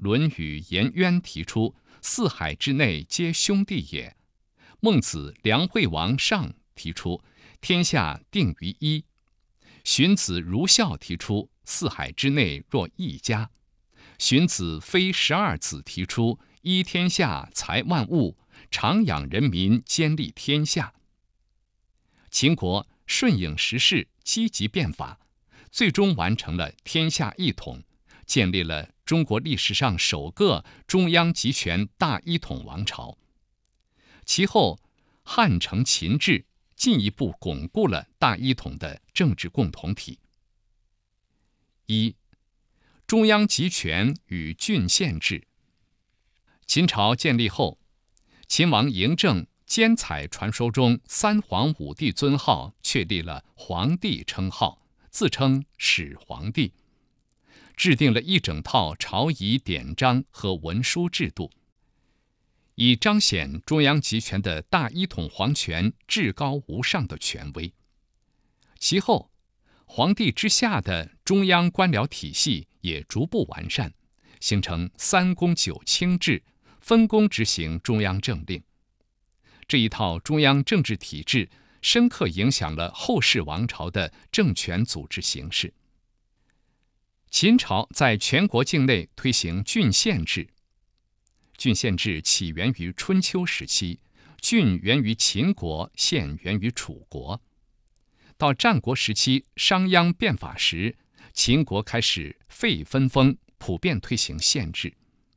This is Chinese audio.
论语·颜渊提出四海之内皆兄弟也，孟子·梁惠王上提出天下定于一，荀子·如孝提出四海之内若一家，荀子非12子提出依天下财万物，常养人民，兼利天下。秦国顺应时势，积极变法，最终完成了天下一统，建立了中国历史上首个中央集权大一统王朝。其后，汉承秦制进一步巩固了大一统的政治共同体。一、中央集权与郡县制。秦朝建立后，秦王嬴政兼采传说中三皇五帝尊号，确立了皇帝称号，自称始皇帝，制定了一整套朝仪典章和文书制度，以彰显中央集权的大一统皇权至高无上的权威。其后，皇帝之下的中央官僚体系也逐步完善，形成三公九卿制，分工执行中央政令。这一套中央政治体制深刻影响了后世王朝的政权组织形式。秦朝在全国境内推行郡县制。郡县制起源于春秋时期，郡源于秦国，县源于楚国。到战国时期商鞅变法时，秦国开始废分封，普遍推行县制。